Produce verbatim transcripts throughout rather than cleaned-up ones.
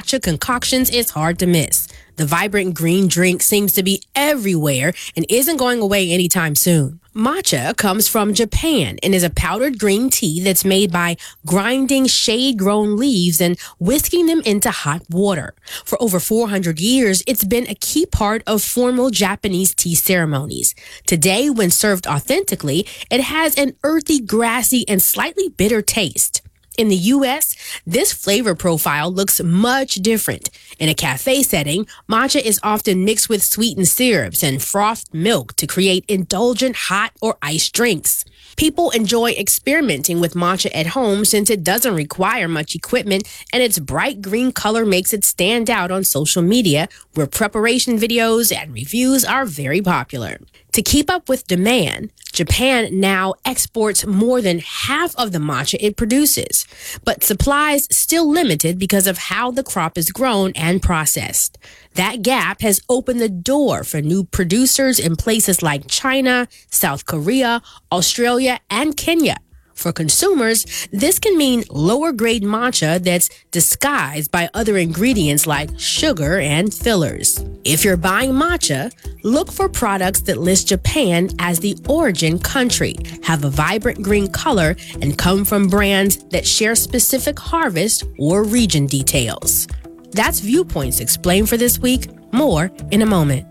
matcha concoctions is hard to miss. The vibrant green drink seems to be everywhere and isn't going away anytime soon. Matcha comes from Japan and is a powdered green tea that's made by grinding shade-grown leaves and whisking them into hot water. For over four hundred years, it's been a key part of formal Japanese tea ceremonies. Today, when served authentically, it has an earthy, grassy, and slightly bitter taste. In the U S, this flavor profile looks much different. In a cafe setting, matcha is often mixed with sweetened syrups and frothed milk to create indulgent hot or iced drinks. People enjoy experimenting with matcha at home since it doesn't require much equipment and its bright green color makes it stand out on social media, where preparation videos and reviews are very popular. To keep up with demand, Japan now exports more than half of the matcha it produces, but supplies still limited because of how the crop is grown and processed. That gap has opened the door for new producers in places like China, South Korea, Australia, and Kenya. For consumers, this can mean lower grade matcha that's disguised by other ingredients like sugar and fillers. If you're buying matcha, look for products that list Japan as the origin country, have a vibrant green color, and come from brands that share specific harvest or region details. That's Viewpoints Explained for this week. More in a moment.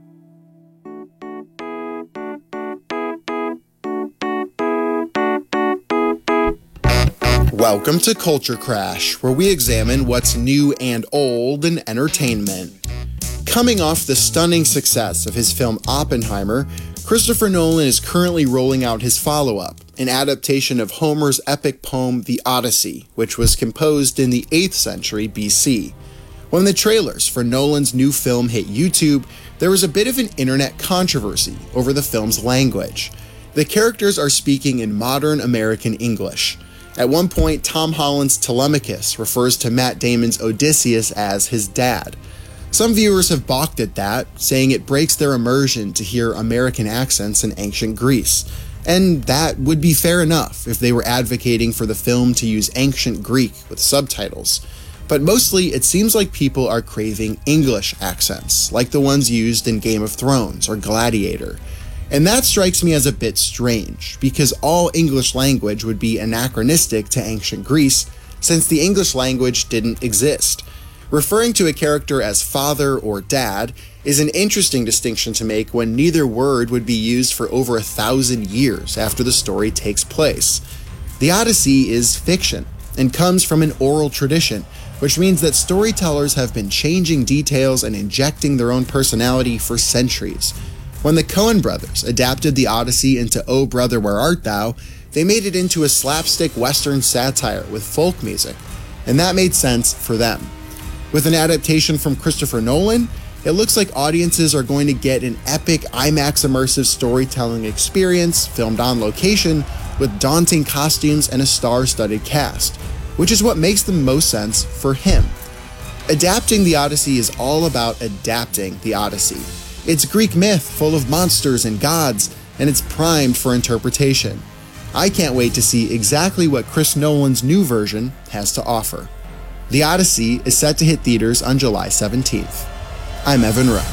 Welcome to Culture Crash, where we examine what's new and old in entertainment. Coming off the stunning success of his film Oppenheimer, Christopher Nolan is currently rolling out his follow-up, an adaptation of Homer's epic poem The Odyssey, which was composed in the eighth century B C. When the trailers for Nolan's new film hit YouTube, there was a bit of an internet controversy over the film's language. The characters are speaking in modern American English. At one point, Tom Holland's Telemachus refers to Matt Damon's Odysseus as his dad. Some viewers have balked at that, saying it breaks their immersion to hear American accents in ancient Greece. And that would be fair enough if they were advocating for the film to use ancient Greek with subtitles. But mostly, it seems like people are craving English accents, like the ones used in Game of Thrones or Gladiator. And that strikes me as a bit strange, because all English language would be anachronistic to ancient Greece, since the English language didn't exist. Referring to a character as father or dad is an interesting distinction to make when neither word would be used for over a thousand years after the story takes place. The Odyssey is fiction, and comes from an oral tradition, which means that storytellers have been changing details and injecting their own personality for centuries. When the Coen brothers adapted The Odyssey into Oh Brother, Where Art Thou, they made it into a slapstick Western satire with folk music, and that made sense for them. With an adaptation from Christopher Nolan, it looks like audiences are going to get an epic IMAX immersive storytelling experience filmed on location with daunting costumes and a star-studded cast, which is what makes the most sense for him. Adapting The Odyssey is all about adapting the Odyssey. It's Greek myth full of monsters and gods, and it's primed for interpretation. I can't wait to see exactly what Chris Nolan's new version has to offer. The Odyssey is set to hit theaters on July seventeenth. I'm Evan Rowe.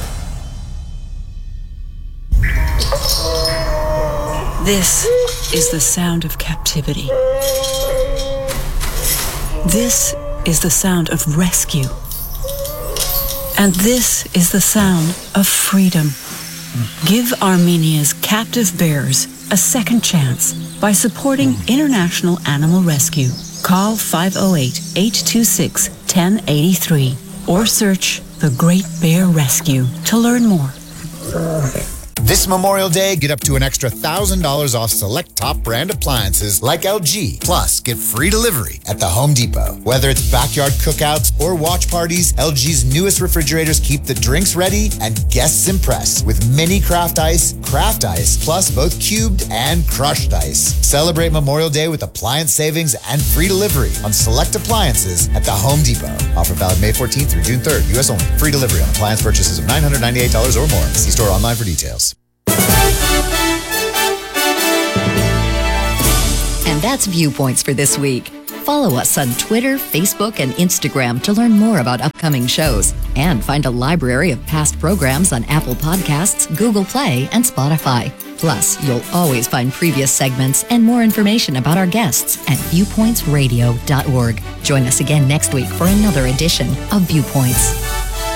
This is the sound of captivity. This is the sound of rescue. And this is the sound of freedom. Give Armenia's captive bears a second chance by supporting International Animal Rescue. Call five oh eight, eight two six, one oh eight three or search The Great Bear Rescue to learn more. This Memorial Day, get up to an extra one thousand dollars off select top brand appliances like L G. Plus, get free delivery at the Home Depot. Whether it's backyard cookouts or watch parties, L G's newest refrigerators keep the drinks ready and guests impressed with mini craft ice, craft ice, plus both cubed and crushed ice. Celebrate Memorial Day with appliance savings and free delivery on select appliances at the Home Depot. Offer valid May fourteenth through June third, U S only. Free delivery on appliance purchases of nine hundred ninety-eight dollars or more. See store online for details. And that's Viewpoints for this week. Follow us on Twitter, Facebook, and Instagram to learn more about upcoming shows and find a library of past programs on Apple Podcasts, Google Play, and Spotify. Plus, you'll always find previous segments and more information about our guests at viewpoints radio dot org. Join us again next week for another edition of Viewpoints.